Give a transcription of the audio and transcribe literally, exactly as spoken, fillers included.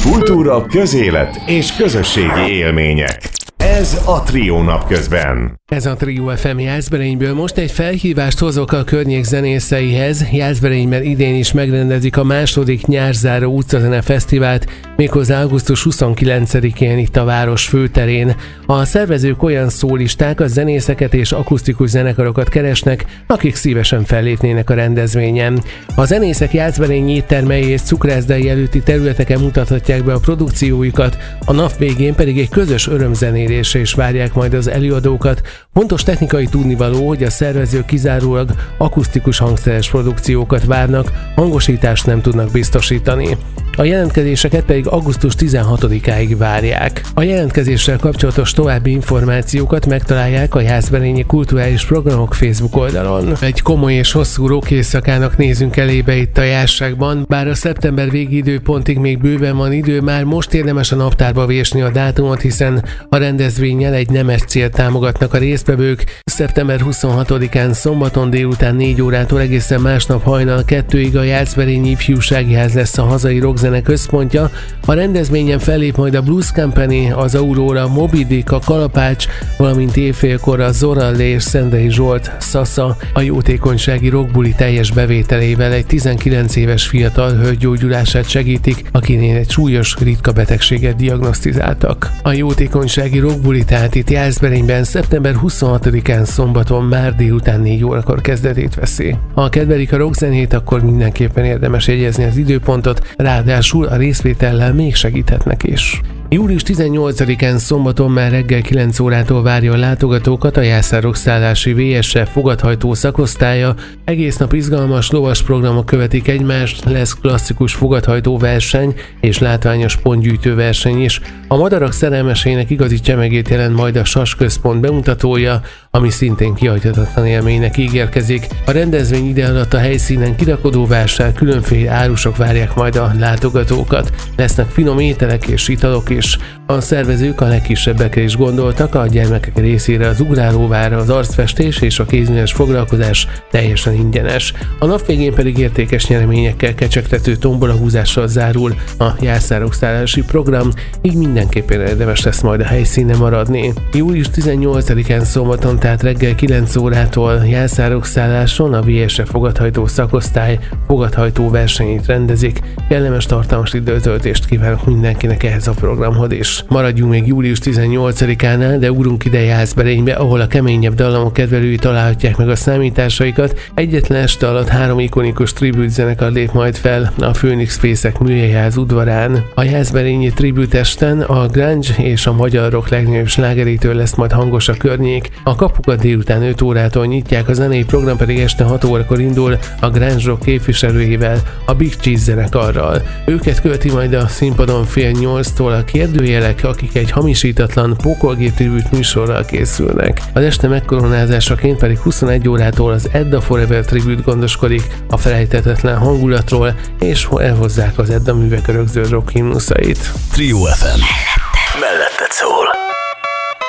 Kultúra, közélet és közösségi élmények. Ez a Trió napközben. Ez a Trió ef em Jászberényből. Most egy felhívást hozok a környék zenészeihez. Jászberényben idén is megrendezik a második nyárzáró utcazene fesztivált, méghozzá augusztus huszonkilencedikén itt a város főterén. A szervezők olyan szólisták, a zenészeket és akusztikus zenekarokat keresnek, akik szívesen fellépnének a rendezvényen. A zenészek jászberényi éttermei és cukrászdai előtti területeken mutathatják be a produkcióikat, a nap végén pedig egy közös örömzenélésre is várják majd az előadókat. Fontos technikai tudnivaló, hogy a szervezők kizárólag akusztikus hangszeres produkciókat várnak, hangosítást nem tudnak biztosítani. A jelentkezéseket pedig augusztus tizenhatodikáig várják. A jelentkezéssel kapcsolatos további információkat megtalálják a Jászberényi Kulturális Programok Facebook oldalon. Egy komoly és hosszú rock éjszakának nézünk elébe itt a Jászságban, bár a szeptember végi időpontig még bőven van idő, már most érdemes a naptárba vésni a dátumot, hiszen a rendezvényel egy nemes célt támogatnak a résztvevők. szeptember huszonhatodikán szombaton délután négy órától egészen másnap hajnal kettőig a Jászberényi Ifjúsági Ház lesz a hazai rockzene központja. A rendezvényen fellép majd a Blues Company, az Aurora, Moby Dick, a Kalapács, valamint éjfélkor a Zoralli és Szendrei Zsolt Szasza a jótékonysági rockbuli teljes bevételével egy tizenkilenc éves fiatal hölgy gyógyulását segítik, akinél egy súlyos ritka betegséget diagnosztizáltak. A jótékonysági rockbuli tehát itt Jászberényben szeptember huszonhatodikán szombaton már délután négy órakor kezdetét veszi. Ha kedvelik a rockzenét, akkor mindenképpen érdemes jegyezni az időpontot, ráadásul a részvétellel még segíthetnek is. július tizennyolcadikán szombaton már reggel kilenc órától várja a látogatókat a Jászárok-szállási vé es ef fogadhajtó szakosztálya. Egész nap izgalmas lovas programok követik egymást, lesz klasszikus fogadhajtó verseny és látványos pontgyűjtő verseny is. A madarak szerelmesének igazi csemegét jelent majd a Sas Központ bemutatója, ami szintén kihagyhatatlan élménynek ígérkezik. A rendezvény ide alatt a helyszínen kirakodó vásár, különféle árusok várják majd a látogatókat. Lesznek finom ételek és italok is. A szervezők a legkisebbekre is gondoltak, a gyermekek részére az ugrálóvára, az arcfestés és a kézműves foglalkozás teljesen ingyenes. A nap végén pedig értékes nyereményekkel kecsegtető tombolahúzással zárul a Jászárok-szállási program, így mindenképpen érdemes lesz majd a helyszínen maradni. július tizennyolcadikán szombaton, tehát reggel kilenc órától Jászárok-szálláson a vé es ef fogadhajtó szakosztály fogadhajtó versenyét rendezik. Kellemes tartalmas időtöltést kívánok mindenkinek ehhez a programhoz is. Maradjunk még július tizennyolcadikánál, de ugrunk ide Jászberénybe, ahol a keményebb dallamok kedvelői találhatják meg a számításaikat. Egyetlen este alatt három ikonikus tribute zenekar lép majd fel a Phoenix Fészek műhelyház udvarán. A jászberényi tribute esten a grunge és a magyar rock legnagyobb slágerétől lesz majd hangos a környék. A kapukat délután öt órától nyitják, a zenei program pedig este hat órakor indul a grunge rock képviselőjével, a Big Cheese zenekarral. Őket követi majd a színpadon fél nyolctól a Kérdőjelek, akik egy hamisítatlan pókolgép tribute műsorral készülnek. Az este megkoronázásaként pedig huszonegy órától az Edda Forever tribute gondoskodik a felejthetetlen hangulatról, és elhozzák az Edda művek rögző rock himnuszait. Trió ef em. Mellette. Melletted szól.